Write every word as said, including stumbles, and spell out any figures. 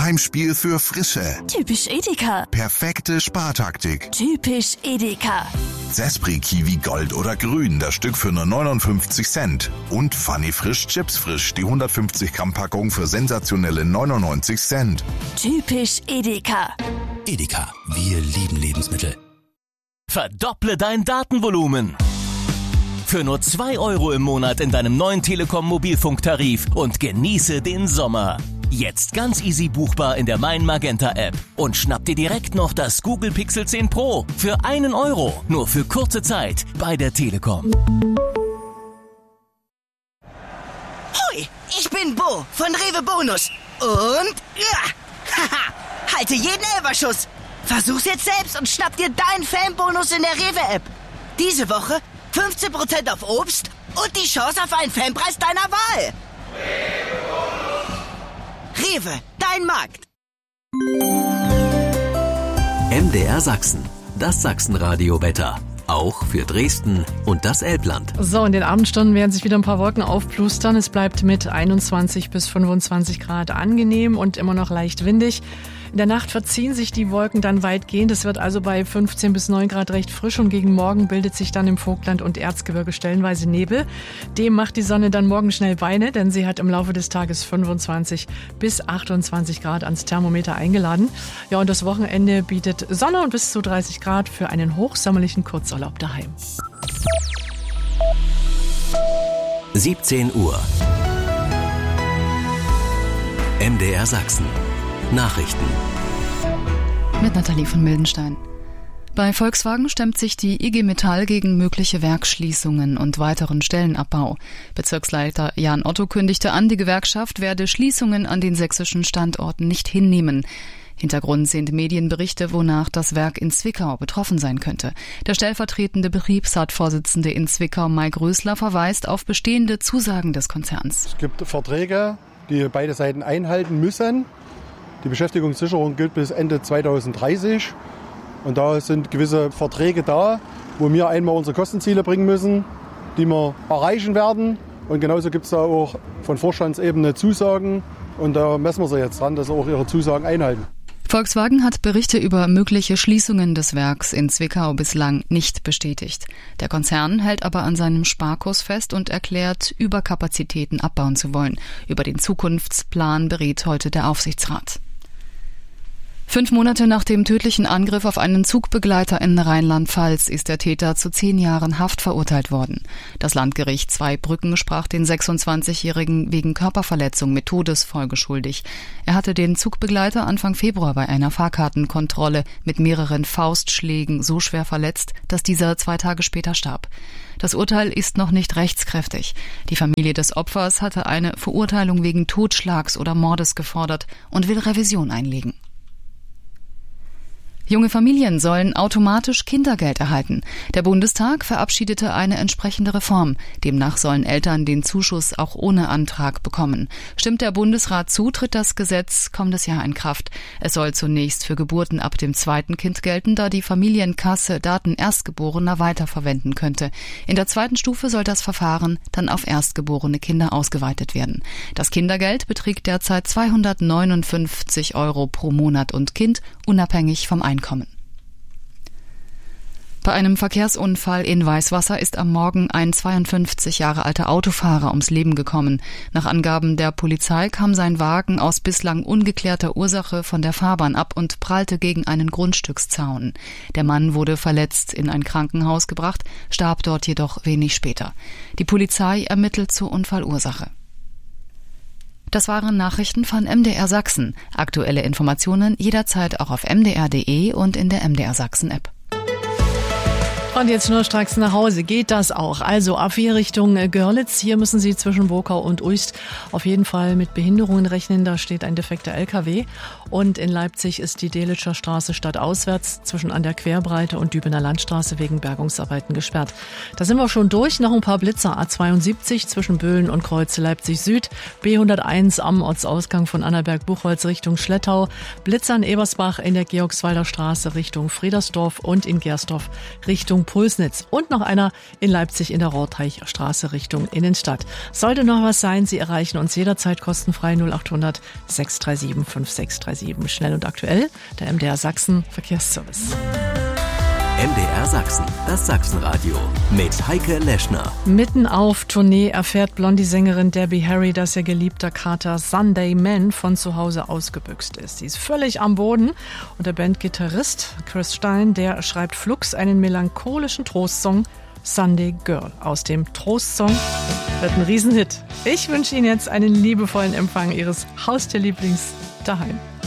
Heimspiel für Frische. Typisch Edeka. Perfekte Spartaktik. Typisch Edeka. Zespri Kiwi Gold oder Grün, das Stück für nur neunundfünfzig Cent. Und Funny Frisch Chips Frisch, die hundertfünfzig Gramm Packung für sensationelle neunundneunzig Cent. Typisch Edeka. Edeka, wir lieben Lebensmittel. Verdopple dein Datenvolumen. Für nur zwei Euro im Monat in deinem neuen Telekom-Mobilfunktarif und genieße den Sommer. Jetzt ganz easy buchbar in der Mein Magenta App. Und schnapp dir direkt noch das Google Pixel zehn Pro für einen Euro. Nur für kurze Zeit bei der Telekom. Hoi, ich bin Bo von Rewe Bonus. Und ja, haha, halte jeden Elferschuss. Versuch's jetzt selbst und schnapp dir deinen Fanbonus in der Rewe-App. Diese Woche fünfzehn Prozent auf Obst und die Chance auf einen Fanpreis deiner Wahl. Rewe, dein Markt. M D R Sachsen, das Sachsenradio-Wetter. Auch für Dresden und das Elbland. So, in den Abendstunden werden sich wieder ein paar Wolken aufplustern. Es bleibt mit einundzwanzig bis fünfundzwanzig Grad angenehm und immer noch leicht windig. In der Nacht verziehen sich die Wolken dann weitgehend. Es wird also bei fünfzehn bis neun Grad recht frisch und gegen Morgen bildet sich dann im Vogtland und Erzgebirge stellenweise Nebel. Dem macht die Sonne dann morgen schnell Beine, denn sie hat im Laufe des Tages fünfundzwanzig bis achtundzwanzig Grad ans Thermometer eingeladen. Ja, und das Wochenende bietet Sonne und bis zu dreißig Grad für einen hochsommerlichen Kurzurlaub daheim. siebzehn Uhr. M D R Sachsen. Nachrichten. Mit Nathalie von Mildenstein. Bei Volkswagen stemmt sich die I G Metall gegen mögliche Werksschließungen und weiteren Stellenabbau. Bezirksleiter Jan Otto kündigte an, die Gewerkschaft werde Schließungen an den sächsischen Standorten nicht hinnehmen. Hintergrund sind Medienberichte, wonach das Werk in Zwickau betroffen sein könnte. Der stellvertretende Betriebsratsvorsitzende in Zwickau, Mai Größler, verweist auf bestehende Zusagen des Konzerns. Es gibt Verträge, die beide Seiten einhalten müssen. Die Beschäftigungssicherung gilt bis Ende zweitausenddreißig. Und da sind gewisse Verträge da, wo wir einmal unsere Kostenziele bringen müssen, die wir erreichen werden. Und genauso gibt es da auch von Vorstandsebene Zusagen. Und da messen wir sie jetzt dran, dass sie auch ihre Zusagen einhalten. Volkswagen hat Berichte über mögliche Schließungen des Werks in Zwickau bislang nicht bestätigt. Der Konzern hält aber an seinem Sparkurs fest und erklärt, Überkapazitäten abbauen zu wollen. Über den Zukunftsplan berät heute der Aufsichtsrat. Fünf Monate nach dem tödlichen Angriff auf einen Zugbegleiter in Rheinland-Pfalz ist der Täter zu zehn Jahren Haft verurteilt worden. Das Landgericht Zweibrücken sprach den sechsundzwanzigjährigen wegen Körperverletzung mit Todesfolge schuldig. Er hatte den Zugbegleiter Anfang Februar bei einer Fahrkartenkontrolle mit mehreren Faustschlägen so schwer verletzt, dass dieser zwei Tage später starb. Das Urteil ist noch nicht rechtskräftig. Die Familie des Opfers hatte eine Verurteilung wegen Totschlags oder Mordes gefordert und will Revision einlegen. Junge Familien sollen automatisch Kindergeld erhalten. Der Bundestag verabschiedete eine entsprechende Reform. Demnach sollen Eltern den Zuschuss auch ohne Antrag bekommen. Stimmt der Bundesrat zu, tritt das Gesetz kommendes Jahr in Kraft. Es soll zunächst für Geburten ab dem zweiten Kind gelten, da die Familienkasse Daten Erstgeborener weiterverwenden könnte. In der zweiten Stufe soll das Verfahren dann auf erstgeborene Kinder ausgeweitet werden. Das Kindergeld beträgt derzeit zweihundertneunundfünfzig Euro pro Monat und Kind, unabhängig vom Einkommen. Kommen. Bei einem Verkehrsunfall in Weißwasser ist am Morgen ein zweiundfünfzig Jahre alter Autofahrer ums Leben gekommen. Nach Angaben der Polizei kam sein Wagen aus bislang ungeklärter Ursache von der Fahrbahn ab und prallte gegen einen Grundstückszaun. Der Mann wurde verletzt in ein Krankenhaus gebracht, starb dort jedoch wenig später. Die Polizei ermittelt zur Unfallursache. Das waren Nachrichten von M D R Sachsen. Aktuelle Informationen jederzeit auch auf m d r punkt d e und in der M D R Sachsen App. Und jetzt schnurstracks nach Hause. Geht das auch? Also ab hier Richtung Görlitz. Hier müssen Sie zwischen Burkau und Uist auf jeden Fall mit Behinderungen rechnen. Da steht ein defekter L K W. Und in Leipzig ist die Delitzscher Straße stadtauswärts zwischen an der Querbreite und Dübener Landstraße wegen Bergungsarbeiten gesperrt. Da sind wir schon durch. Noch ein paar Blitzer. A zweiundsiebzig zwischen Böhlen und Kreuze Leipzig Süd. B hunderteins am Ortsausgang von Annaberg-Buchholz Richtung Schlettau. Blitzer in Ebersbach in der Georgswalder Straße Richtung Friedersdorf und in Gersdorf Richtung Pulsnitz und noch einer in Leipzig in der Rorteichstraße Richtung Innenstadt. Sollte noch was sein, Sie erreichen uns jederzeit kostenfrei null acht hundert sechs drei sieben fünf sechs drei sieben. Schnell und aktuell, der M D R Sachsen Verkehrsservice. M D R Sachsen, das Sachsenradio mit Heike Leschner. Mitten auf Tournee erfährt Blondie-Sängerin Debbie Harry, dass ihr geliebter Kater Sunday Man von zu Hause ausgebüxt ist. Sie ist völlig am Boden und der Bandgitarrist Chris Stein, der schreibt flugs einen melancholischen Trostsong, Sunday Girl. Aus dem Trostsong wird ein Riesenhit. Ich wünsche Ihnen jetzt einen liebevollen Empfang Ihres Haustierlieblings daheim.